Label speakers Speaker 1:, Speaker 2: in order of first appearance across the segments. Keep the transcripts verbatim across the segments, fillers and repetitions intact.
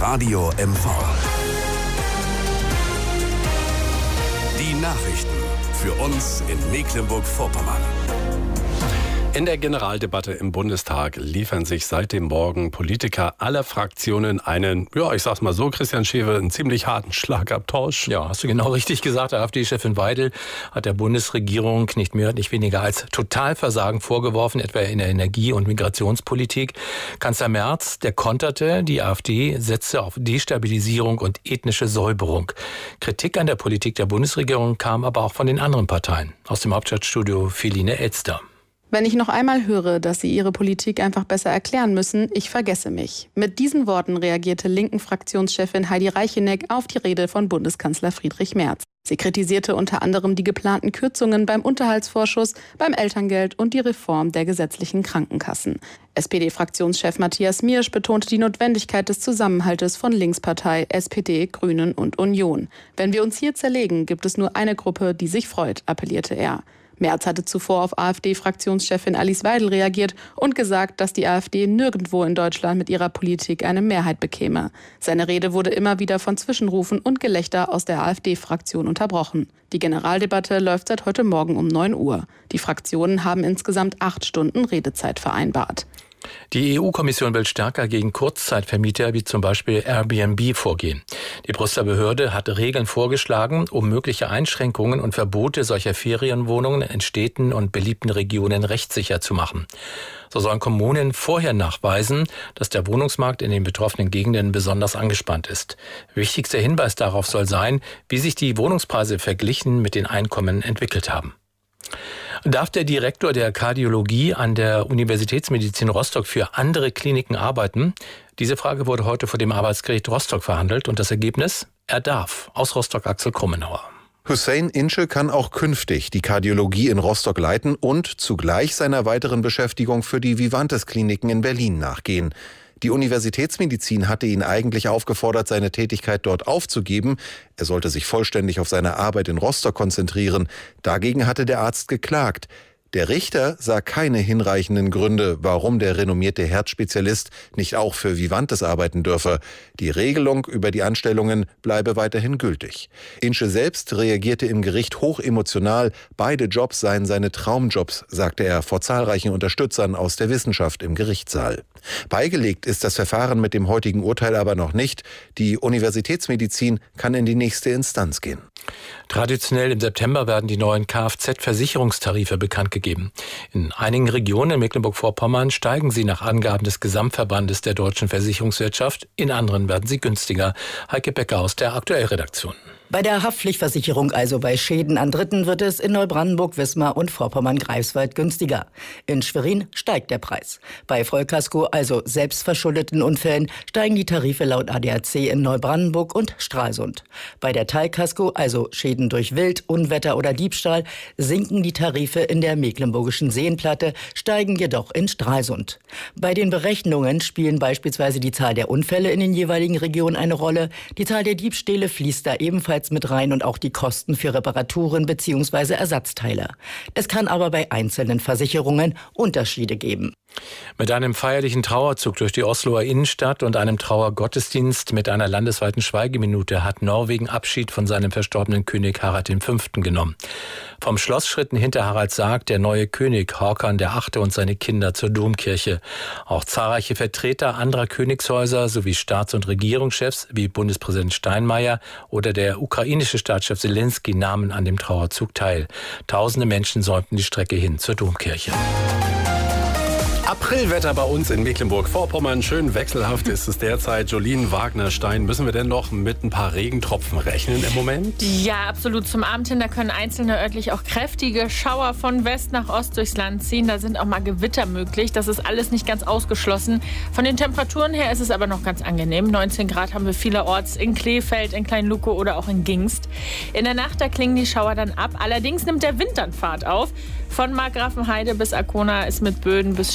Speaker 1: Radio M V. Die Nachrichten für uns in Mecklenburg-Vorpommern.
Speaker 2: In der Generaldebatte im Bundestag liefern sich seit dem Morgen Politiker aller Fraktionen einen, ja, ich sag's mal so, Christian Schewe, einen ziemlich harten Schlagabtausch.
Speaker 3: Ja, hast du genau richtig gesagt. AfD-Chefin Weidel hat der Bundesregierung nicht mehr, nicht weniger als Totalversagen vorgeworfen, etwa in der Energie- und Migrationspolitik. Kanzler Merz, der konterte, die AfD setze auf Destabilisierung und ethnische Säuberung. Kritik an der Politik der Bundesregierung kam aber auch von den anderen Parteien. Aus dem Hauptstadtstudio Feline Elster.
Speaker 4: Wenn ich noch einmal höre, dass sie ihre Politik einfach besser erklären müssen, ich vergesse mich. Mit diesen Worten reagierte linken Fraktionschefin Heidi Reicheneck auf die Rede von Bundeskanzler Friedrich Merz. Sie kritisierte unter anderem die geplanten Kürzungen beim Unterhaltsvorschuss, beim Elterngeld und die Reform der gesetzlichen Krankenkassen. S P D-Fraktionschef Matthias Miersch betonte die Notwendigkeit des Zusammenhaltes von Linkspartei, S P D, Grünen und Union. Wenn wir uns hier zerlegen, gibt es nur eine Gruppe, die sich freut, appellierte er. Merz hatte zuvor auf AfD-Fraktionschefin Alice Weidel reagiert und gesagt, dass die AfD nirgendwo in Deutschland mit ihrer Politik eine Mehrheit bekäme. Seine Rede wurde immer wieder von Zwischenrufen und Gelächter aus der AfD-Fraktion unterbrochen. Die Generaldebatte läuft seit heute Morgen um neun Uhr. Die Fraktionen haben insgesamt acht Stunden Redezeit vereinbart.
Speaker 3: Die E U-Kommission will stärker gegen Kurzzeitvermieter wie zum Beispiel Airbnb vorgehen. Die Brüsseler Behörde hat Regeln vorgeschlagen, um mögliche Einschränkungen und Verbote solcher Ferienwohnungen in Städten und beliebten Regionen rechtssicher zu machen. So sollen Kommunen vorher nachweisen, dass der Wohnungsmarkt in den betroffenen Gegenden besonders angespannt ist. Wichtigster Hinweis darauf soll sein, wie sich die Wohnungspreise verglichen mit den Einkommen entwickelt haben. Darf der Direktor der Kardiologie an der Universitätsmedizin Rostock für andere Kliniken arbeiten? Diese Frage wurde heute vor dem Arbeitsgericht Rostock verhandelt und das Ergebnis? Er darf. Aus Rostock Axel Krummenauer.
Speaker 5: Hussein Ince kann auch künftig die Kardiologie in Rostock leiten und zugleich seiner weiteren Beschäftigung für die Vivantes-Kliniken in Berlin nachgehen. Die Universitätsmedizin hatte ihn eigentlich aufgefordert, seine Tätigkeit dort aufzugeben. Er sollte sich vollständig auf seine Arbeit in Rostock konzentrieren. Dagegen hatte der Arzt geklagt. Der Richter sah keine hinreichenden Gründe, warum der renommierte Herzspezialist nicht auch für Vivantes arbeiten dürfe. Die Regelung über die Anstellungen bleibe weiterhin gültig. Ince selbst reagierte im Gericht hochemotional. Beide Jobs seien seine Traumjobs, sagte er vor zahlreichen Unterstützern aus der Wissenschaft im Gerichtssaal. Beigelegt ist das Verfahren mit dem heutigen Urteil aber noch nicht. Die Universitätsmedizin kann in die nächste Instanz gehen.
Speaker 3: Traditionell im September werden die neuen Kfz-Versicherungstarife bekannt gegeben. In einigen Regionen in Mecklenburg-Vorpommern steigen sie nach Angaben des Gesamtverbandes der deutschen Versicherungswirtschaft. In anderen werden sie günstiger. Heike Becker aus der Aktuellredaktion.
Speaker 6: Bei der Haftpflichtversicherung, also bei Schäden an Dritten, wird es in Neubrandenburg, Wismar und Vorpommern-Greifswald günstiger. In Schwerin steigt der Preis. Bei Vollkasko, also selbstverschuldeten Unfällen, steigen die Tarife laut A D A C in Neubrandenburg und Stralsund. Bei der Teilkasko, also Schäden durch Wild, Unwetter oder Diebstahl, sinken die Tarife in der mecklenburgischen Seenplatte, steigen jedoch in Stralsund. Bei den Berechnungen spielen beispielsweise die Zahl der Unfälle in den jeweiligen Regionen eine Rolle. Die Zahl der Diebstähle fließt da ebenfalls mit rein und auch die Kosten für Reparaturen bzw. Ersatzteile. Es kann aber bei einzelnen Versicherungen Unterschiede geben.
Speaker 3: Mit einem feierlichen Trauerzug durch die Osloer Innenstadt und einem Trauergottesdienst mit einer landesweiten Schweigeminute hat Norwegen Abschied von seinem verstorbenen König Harald der Fünfte genommen. Vom Schloss schritten hinter Haralds Sarg der neue König Håkon der Achte und seine Kinder zur Domkirche. Auch zahlreiche Vertreter anderer Königshäuser sowie Staats- und Regierungschefs wie Bundespräsident Steinmeier oder der ukrainische Staatschef Zelensky nahmen an dem Trauerzug teil. Tausende Menschen säumten die Strecke hin zur Domkirche.
Speaker 2: Aprilwetter bei uns in Mecklenburg-Vorpommern. Schön wechselhaft ist es derzeit. Jolien Wagner-Stein, müssen wir denn noch mit ein paar Regentropfen rechnen im Moment?
Speaker 7: Ja, absolut. Zum Abend hin, da können einzelne örtlich auch kräftige Schauer von West nach Ost durchs Land ziehen. Da sind auch mal Gewitter möglich. Das ist alles nicht ganz ausgeschlossen. Von den Temperaturen her ist es aber noch ganz angenehm. neunzehn Grad haben wir vielerorts in Kleefeld, in Klein-Lukow oder auch in Gingst. In der Nacht, da klingen die Schauer dann ab. Allerdings nimmt der Wind dann Fahrt auf. Von Markgrafenheide bis Arkona ist mit Böden bis Stärke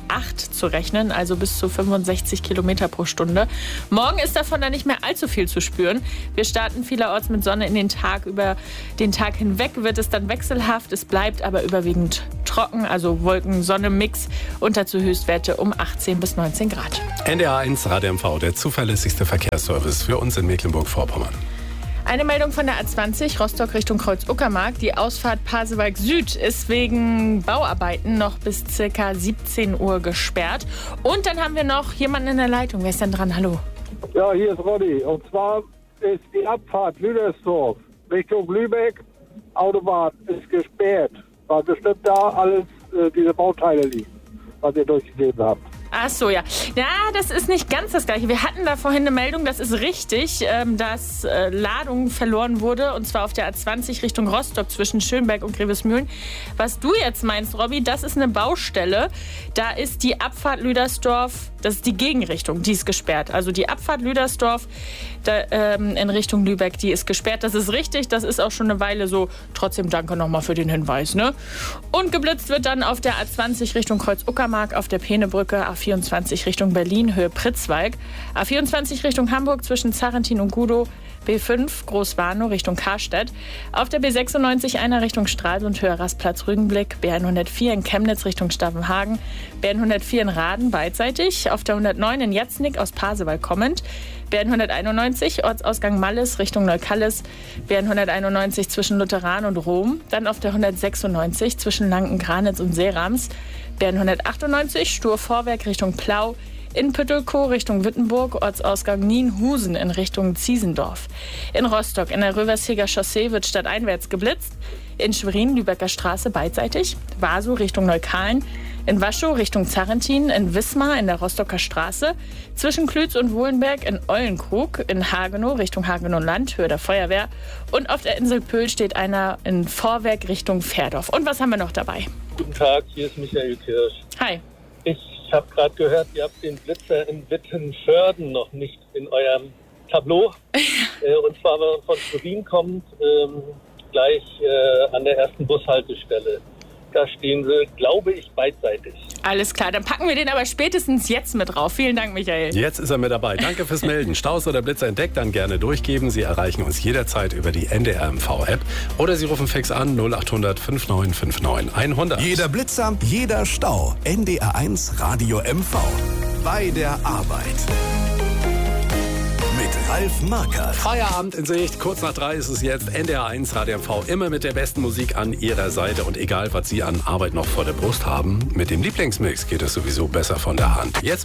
Speaker 7: acht zu rechnen, also bis zu fünfundsechzig Kilometer pro Stunde. Morgen ist davon dann nicht mehr allzu viel zu spüren. Wir starten vielerorts mit Sonne in den Tag. Über den Tag hinweg wird es dann wechselhaft. Es bleibt aber überwiegend trocken, also Wolken-Sonne-Mix und dazu Höchstwerte um achtzehn bis neunzehn Grad.
Speaker 2: N D R eins Radio M V, der zuverlässigste Verkehrsservice für uns in Mecklenburg-Vorpommern.
Speaker 7: Eine Meldung von der A zwanzig, Rostock Richtung Kreuz-Uckermark. Die Ausfahrt Pasewalk Süd ist wegen Bauarbeiten noch bis ca. siebzehn Uhr gesperrt. Und dann haben wir noch jemanden in der Leitung. Wer ist denn dran? Hallo.
Speaker 8: Ja, hier ist Roddy. Und zwar ist die Abfahrt Lüdersdorf Richtung Lübeck, Autobahn ist gesperrt, weil bestimmt da alles äh, diese Bauteile liegen, was ihr durchgegeben habt.
Speaker 7: Ach so, ja. Ja, das ist nicht ganz das Gleiche. Wir hatten da vorhin eine Meldung, das ist richtig, ähm, dass äh, Ladung verloren wurde, und zwar auf der A zwanzig Richtung Rostock zwischen Schönberg und Grevesmühlen. Was du jetzt meinst, Robby, das ist eine Baustelle. Da ist die Abfahrt Lüdersdorf, das ist die Gegenrichtung, die ist gesperrt. Also die Abfahrt Lüdersdorf da, ähm, in Richtung Lübeck, die ist gesperrt. Das ist richtig, das ist auch schon eine Weile so. Trotzdem danke nochmal für den Hinweis, ne? Und geblitzt wird dann auf der A zwanzig Richtung Kreuz-Uckermark, auf der Peenebrücke, A vierundzwanzig Richtung Berlin, Höhe Pritzwalk, A vierundzwanzig Richtung Hamburg zwischen Zarrentin und Gudow, B fünf Großwarnow Richtung Karstedt, auf der B sechsundneunzig einer Richtung Stralsund, Höhe Rastplatz Rügenblick, B hundertvier in Chemnitz Richtung Stavenhagen, B hundertvier in Raden beidseitig, auf der hundertneun in Jatznick aus Pasewalk kommend, B hunderteinundneunzig Ortsausgang Malles Richtung Neukallis, B hunderteinundneunzig zwischen Lutheran und Rom, dann auf der hundertsechsundneunzig zwischen Lanken-Granitz und Seerams, B hundertachtundneunzig Stur-Vorwerk Richtung Plau, in Püttelkow Richtung Wittenburg, Ortsausgang Nienhusen in Richtung Ziesendorf. In Rostock in der Röversheger Chaussee wird stadteinwärts geblitzt. In Schwerin Lübecker Straße beidseitig. Wasow Richtung Neukalen. In Waschow Richtung Zarrentin. In Wismar in der Rostocker Straße. Zwischen Klütz und Wohlenberg in Eulenkrug. In Hagenow Richtung Hagenow-Land, Höhe der Feuerwehr. Und auf der Insel Pöhl steht einer in Vorwerk Richtung Fährdorf. Und was haben wir noch dabei?
Speaker 9: Guten Tag, hier ist Michael Kirsch.
Speaker 7: Hi.
Speaker 9: Ich habe gerade gehört, ihr habt den Blitzer in Wittenförden noch nicht in eurem Tableau. äh, und zwar, wenn man von Schwerin kommt, ähm, gleich äh, an der ersten Bushaltestelle. Da stehen sie, glaube ich, beidseitig.
Speaker 7: Alles klar, dann packen wir den aber spätestens jetzt mit drauf. Vielen Dank, Michael.
Speaker 2: Jetzt ist er mit dabei. Danke fürs Melden. Staus oder Blitzer entdeckt, dann gerne durchgeben. Sie erreichen uns jederzeit über die N D R M V-App. Oder Sie rufen fix an null acht hundert neun fünf neun hundert.
Speaker 1: Jeder Blitzer, jeder Stau. N D R eins Radio M V. Bei der Arbeit. Mit Ralf Markert.
Speaker 2: Feierabend in Sicht. Kurz nach drei ist es jetzt. N D R eins Radio M V. Immer mit der besten Musik an Ihrer Seite. Und egal, was Sie an Arbeit noch vor der Brust haben, mit dem Lieblingsmix geht es sowieso besser von der Hand. Jetzt